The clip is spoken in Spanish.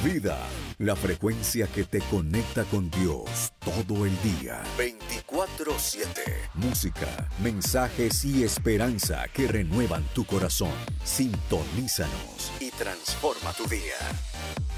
Vida, la frecuencia que te conecta con Dios todo el día. 24/7. Música, mensajes y esperanza que renuevan tu corazón. Sintonízanos y transforma tu día.